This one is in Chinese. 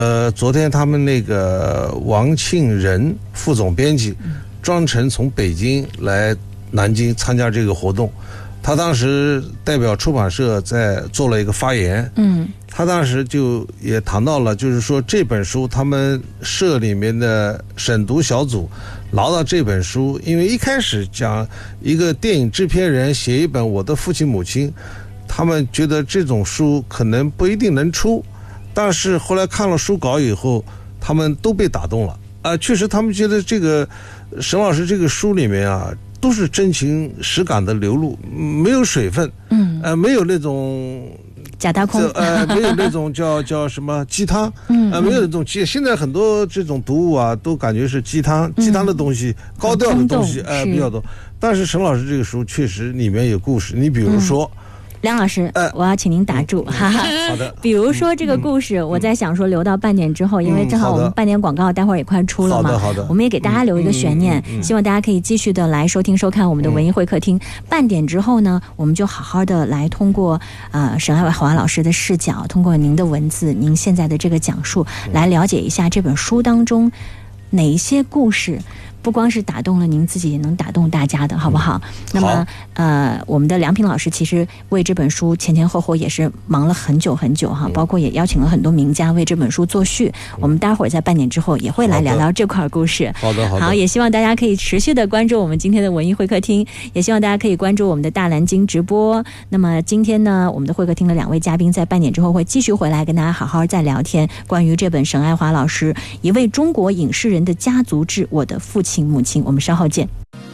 昨天他们那个王庆仁副总编辑专程从北京来南京参加这个活动，他当时代表出版社在做了一个发言，他当时就也谈到了，就是说这本书他们社里面的审读小组拿到这本书，因为一开始讲一个电影制片人写一本《我的父亲母亲》，他们觉得这种书可能不一定能出，但是后来看了书稿以后，他们都被打动了确实他们觉得这个沈老师这个书里面啊，都是真情实感的流露，没有水分，没有那种假大空， 没有那种叫什么鸡汤，没有那种现在很多这种读物啊，都感觉是鸡汤的东西，高调的东西比较多。但是沈老师这个书确实里面有故事，你比如说。 梁老师，我要请您打住，哈哈。 好的。 比如说这个故事，我在想说留到半点之后，因为正好我们半点广告待会儿也快出了嘛， 好的。 我们也给大家留一个悬念，希望大家可以继续的来收听收看我们的文艺会客厅。半点之后呢，我们就好好的来通过沈爱华老师的视角，通过您的文字，您现在的这个讲述，来了解一下这本书当中哪一些故事。不光是打动了您自己，也能打动大家的，好不好？那么，我们的梁平老师其实为这本书前后也是忙了很久很久哈，包括也邀请了很多名家为这本书作序。我们待会儿在半点之后也会来聊聊这块故事。 好的。 好，也希望大家可以持续的关注我们今天的文艺会客厅，也希望大家可以关注我们的大蓝鲸直播。那么今天呢，我们的会客厅的2位嘉宾在半点之后会继续回来跟大家好好再聊天，关于这本沈爱华老师一位中国影视人的家族志，我的父亲母亲，我们稍后见。